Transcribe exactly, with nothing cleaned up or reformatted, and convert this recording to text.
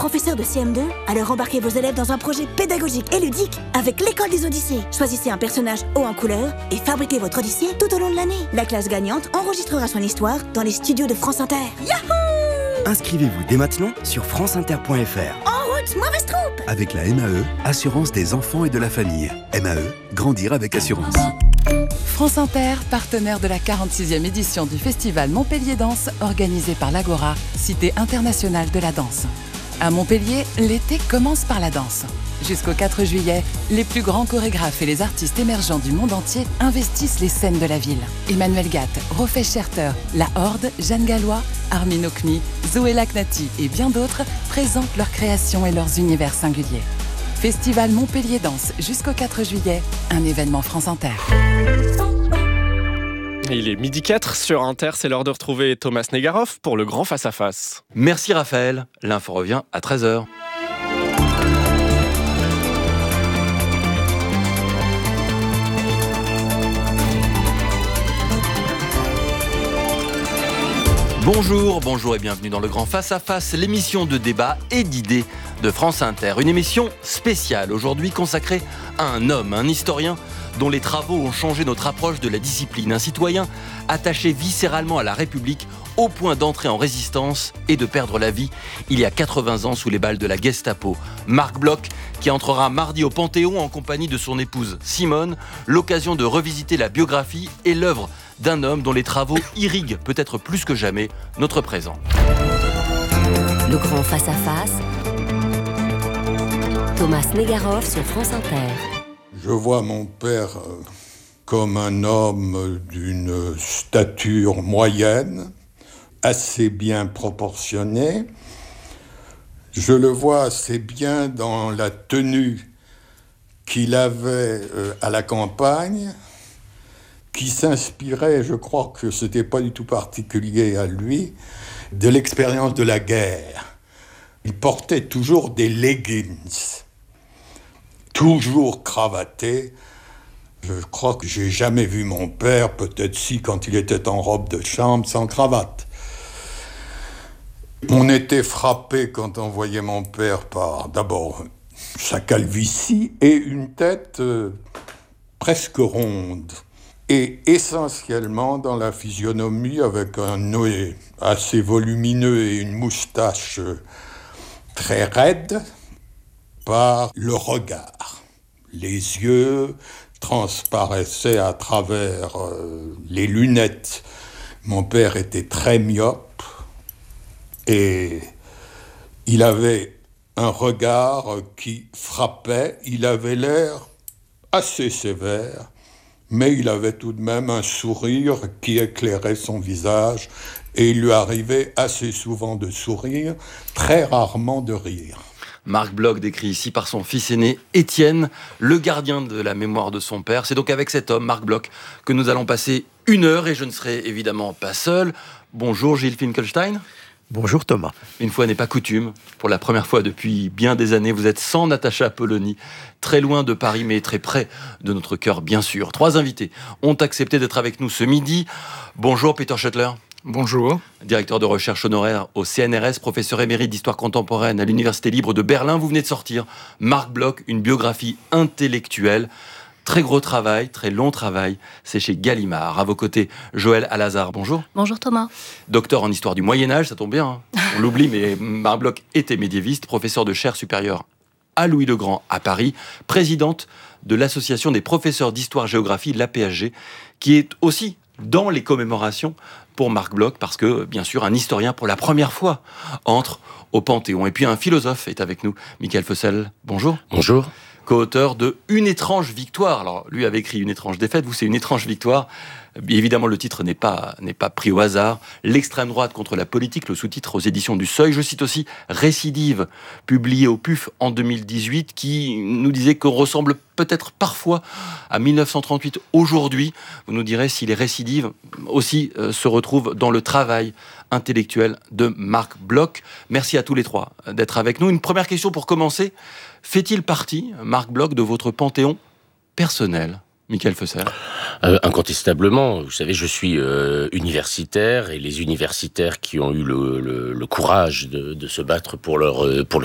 professeur de C M deux? Alors embarquez vos élèves dans un projet pédagogique et ludique avec l'école des Odyssées. Choisissez un personnage haut en couleur et fabriquez votre Odyssée tout au long de l'année. La classe gagnante enregistrera son histoire dans les studios de France Inter. Yahoo! Inscrivez-vous dès maintenant sur franceinter point f r. En route, mauvaise troupe! Avec la M A E, Assurance des enfants et de la famille. M A E, grandir avec assurance. France Inter, partenaire de la quarante-sixième édition du festival Montpellier Danse, organisé par l'Agora, cité internationale de la danse. À Montpellier, l'été commence par la danse. Jusqu'au quatre juillet, les plus grands chorégraphes et les artistes émergents du monde entier investissent les scènes de la ville. Emmanuel Gatt, Rofesh Scherter, La Horde, Jeanne Gallois, Armin Okni, Zoé Laknati et bien d'autres présentent leurs créations et leurs univers singuliers. Festival Montpellier Danse jusqu'au quatre juillet, un événement France Inter. Il est midi quatre sur Inter, c'est l'heure de retrouver Thomas Negaroff pour le grand face-à-face. Merci Raphaël, l'info revient à treize heures. Bonjour, bonjour et bienvenue dans le Grand Face à Face, l'émission de débat et d'idées de France Inter. Une émission spéciale aujourd'hui consacrée à un homme, un historien dont les travaux ont changé notre approche de la discipline. Un citoyen attaché viscéralement à la République au point d'entrer en résistance et de perdre la vie il y a quatre-vingts ans sous les balles de la Gestapo. Marc Bloch, qui entrera mardi au Panthéon en compagnie de son épouse Simone, l'occasion de revisiter la biographie et l'œuvre d'un homme dont les travaux irriguent peut-être plus que jamais notre présent. Le grand face-à-face, Thomas Negaroff sur France Inter. Je vois mon père comme un homme d'une stature moyenne, assez bien proportionné. Je le vois assez bien dans la tenue qu'il avait à la campagne, qui s'inspirait, je crois que ce n'était pas du tout particulier à lui, de l'expérience de la guerre. Il portait toujours des leggings, toujours cravaté. Je crois que j'ai jamais vu mon père, peut-être si, quand il était en robe de chambre, sans cravate. On était frappé quand on voyait mon père par, d'abord, sa calvitie et une tête euh, presque ronde. Et essentiellement dans la physionomie, avec un nez assez volumineux et une moustache très raide, par le regard. Les yeux transparaissaient à travers euh, les lunettes. Mon père était très myope et il avait un regard qui frappait. Il avait l'air assez sévère, mais il avait tout de même un sourire qui éclairait son visage et il lui arrivait assez souvent de sourire, très rarement de rire. Marc Bloch, décrit ici par son fils aîné Étienne, le gardien de la mémoire de son père. C'est donc avec cet homme, Marc Bloch, que nous allons passer une heure et je ne serai évidemment pas seul. Bonjour Gilles Finkelstein. Bonjour Thomas. Une fois n'est pas coutume, pour la première fois depuis bien des années, vous êtes sans Natacha Polony, très loin de Paris mais très près de notre cœur bien sûr. Trois invités ont accepté d'être avec nous ce midi. Bonjour Peter Schoettler. Bonjour. Directeur de recherche honoraire au C N R S, professeur émérite d'histoire contemporaine à l'Université libre de Berlin. Vous venez de sortir Marc Bloch, une biographie intellectuelle. Très gros travail, très long travail, c'est chez Gallimard. À vos côtés, Joëlle Alazard, bonjour. Bonjour Thomas. Docteur en histoire du Moyen-Âge, ça tombe bien, hein. On l'oublie, mais Marc Bloch était médiéviste, professeur de chaire supérieure à Louis-le-Grand à Paris, présidente de l'Association des professeurs d'histoire-géographie, l'A P H G, qui est aussi dans les commémorations pour Marc Bloch, parce que, bien sûr, un historien, pour la première fois, entre au Panthéon. Et puis un philosophe est avec nous, Michael Fossel, bonjour. Bonjour. Co-auteur de Une étrange victoire. Alors, lui avait écrit Une étrange défaite, vous, c'est Une étrange victoire. Évidemment, le titre n'est pas, n'est pas pris au hasard. L'extrême droite contre la politique, le sous-titre aux éditions du Seuil. Je cite aussi Récidive, publié au P U F en deux mille dix-huit, qui nous disait qu'on ressemble peut-être parfois à mille neuf cent trente-huit aujourd'hui. Vous nous direz si les récidives aussi euh, se retrouvent dans le travail intellectuel de Marc Bloch. Merci à tous les trois d'être avec nous. Une première question pour commencer. Fait-il partie, Marc Bloch, de votre panthéon personnel ? Michael Fossel. Euh, incontestablement, vous savez, je suis euh, universitaire et les universitaires qui ont eu le, le, le courage de, de se battre pour leur, pour leur